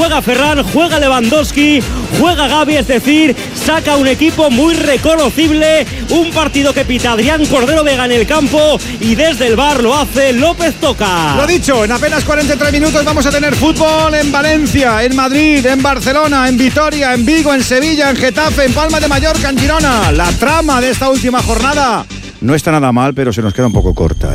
juega Ferran, juega Lewandowski, juega Gavi, es decir, saca un equipo muy reconocible, un partido que pita Adrián Cordero Vega en el campo y desde el VAR lo hace López Toca. Lo dicho, en apenas 43 minutos vamos a tener fútbol en Valencia, en Madrid, en Barcelona, en Vitoria, en Vigo, en Sevilla, en Getafe, en Palma de Mallorca, en Girona. La trama de esta última jornada no está nada mal, pero se nos queda un poco corta,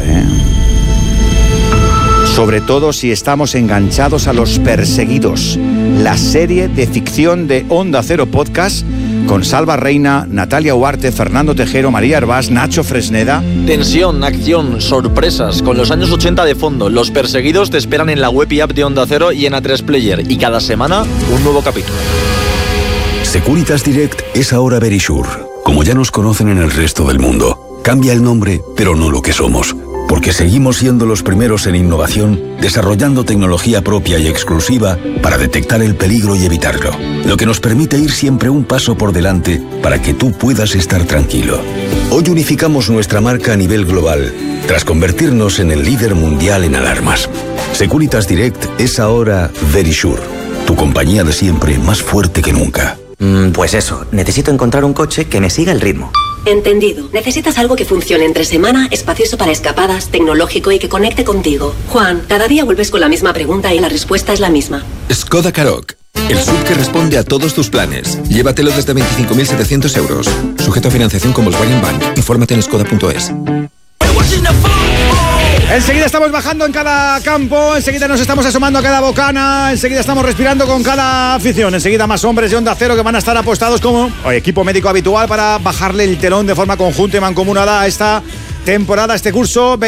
Sobre todo si estamos enganchados a Los Perseguidos, la serie de ficción de Onda Cero Podcast con Salva Reina, Natalia Huarte, Fernando Tejero, María Hervás, Nacho Fresneda. Tensión, acción, sorpresas, con los años 80 de fondo. Los Perseguidos te esperan en la web y app de Onda Cero y en A3 Player. Y cada semana, un nuevo capítulo. Securitas Direct es ahora Verisure. Como ya nos conocen en el resto del mundo, cambia el nombre, pero no lo que somos. Porque seguimos siendo los primeros en innovación, desarrollando tecnología propia y exclusiva para detectar el peligro y evitarlo. Lo que nos permite ir siempre un paso por delante para que tú puedas estar tranquilo. Hoy unificamos nuestra marca a nivel global, tras convertirnos en el líder mundial en alarmas. Securitas Direct es ahora Verisure, tu compañía de siempre más fuerte que nunca. Pues eso, necesito encontrar un coche que me siga el ritmo. Entendido. Necesitas algo que funcione entre semana, espacioso para escapadas, tecnológico y que conecte contigo. Juan, cada día vuelves con la misma pregunta y la respuesta es la misma. Skoda Karoq, el SUV que responde a todos tus planes. Llévatelo desde 25.700 euros. Sujeto a financiación con Volkswagen Bank. Infórmate en skoda.es. Enseguida estamos bajando en cada campo, enseguida nos estamos asomando a cada bocana, enseguida estamos respirando con cada afición, enseguida más hombres de Onda Cero que van a estar apostados como equipo médico habitual para bajarle el telón de forma conjunta y mancomunada a esta temporada, este curso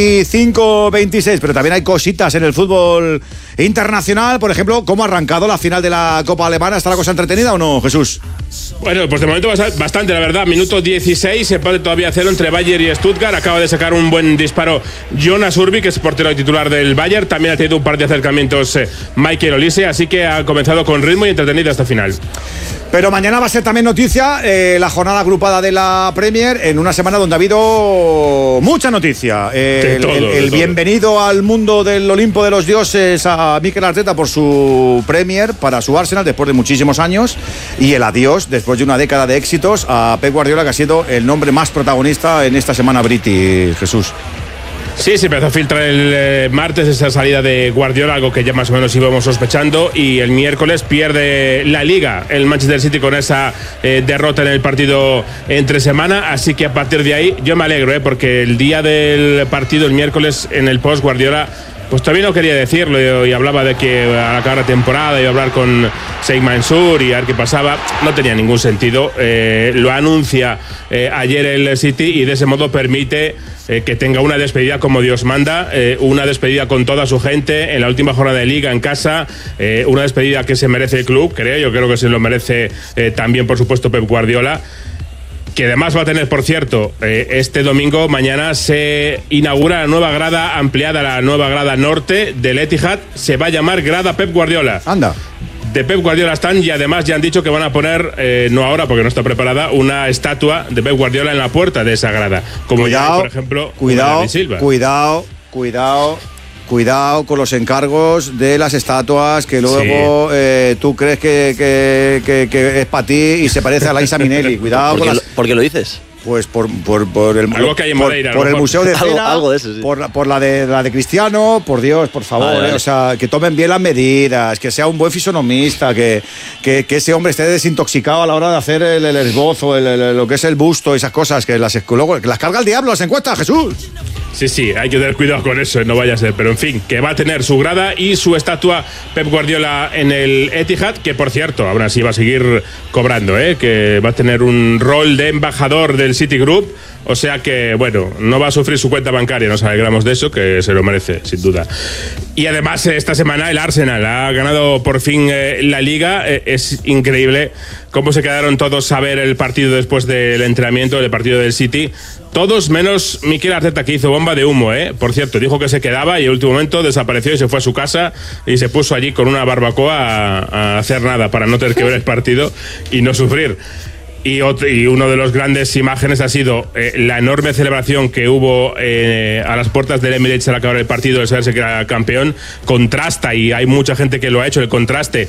25-26, pero también hay cositas en el fútbol internacional, por ejemplo, ¿cómo ha arrancado la final de la Copa Alemana? ¿Está la cosa entretenida o no, Jesús? Bueno, pues de momento bastante, la verdad. Minuto 16, empate todavía 0 entre Bayern y Stuttgart. Acaba de sacar un buen disparo Jonas Urbi, que es portero titular del Bayern. También ha tenido un par de acercamientos Michael Olise, así que ha comenzado con ritmo y entretenida esta final. Pero mañana va a ser también noticia la jornada agrupada de la Premier en una semana donde ha habido mucha noticia. El bienvenido al mundo del Olimpo de los dioses a Mikel Arteta por su Premier para su Arsenal después de muchísimos años, y el adiós después de una década de éxitos a Pep Guardiola, que ha sido el nombre más protagonista en esta semana Briti, Jesús. Sí, se empezó a filtrar el martes esa salida de Guardiola, algo que ya más o menos íbamos sospechando, y el miércoles pierde la Liga el Manchester City con esa derrota en el partido entre semana, así que a partir de ahí yo me alegro, porque el día del partido, el miércoles, en el post Guardiola, pues todavía no quería decirlo y hablaba de que al acabar la temporada iba a hablar con Sheikh Mansour y a ver qué pasaba. No tenía ningún sentido. Lo anuncia ayer el City y de ese modo permite que tenga una despedida como Dios manda, una despedida con toda su gente en la última jornada de Liga en casa, una despedida que se merece el club, yo creo que se lo merece también, por supuesto, Pep Guardiola, que además va a tener, por cierto, este domingo, mañana, se inaugura la nueva grada ampliada, la nueva grada norte del Etihad. Se va a llamar grada Pep Guardiola. Anda. De Pep Guardiola están, y además ya han dicho que van a poner, no ahora porque no está preparada, una estatua de Pep Guardiola en la puerta de esa grada. Como ya, por ejemplo, David Silva. Cuidado con los encargos de las estatuas que luego tú crees que es para ti y se parece a Liza Minnelli. Cuidado ¿Por qué lo dices? Pues por el algo que hay en Madeira, por el Museo de Cera, algo de eso, sí. por la de Cristiano, por Dios, por favor, vale. O sea, que tomen bien las medidas, que sea un buen fisonomista, que ese hombre esté desintoxicado a la hora de hacer el esbozo, lo que es el busto, esas cosas, que las carga el diablo, las encuestas, Jesús. Sí, hay que tener cuidado con eso, no vaya a ser, pero en fin, que va a tener su grada y su estatua Pep Guardiola en el Etihad, que por cierto, ahora sí va a seguir cobrando, que va a tener un rol de embajador del Citigroup, o sea que, bueno, no va a sufrir su cuenta bancaria, nos alegramos de eso, que se lo merece, sin duda. Y además, esta semana el Arsenal ha ganado por fin la Liga. Es increíble cómo se quedaron todos a ver el partido después del entrenamiento, del partido del City. Todos menos Mikel Arteta, que hizo bomba de humo, Por cierto, dijo que se quedaba y en último momento desapareció y se fue a su casa y se puso allí con una barbacoa a hacer nada para no tener que ver el partido y no sufrir. Y uno de los grandes imágenes ha sido la enorme celebración que hubo a las puertas del Emirates al acabar el partido de saberse que era campeón. Contrasta, y hay mucha gente que lo ha hecho, el contraste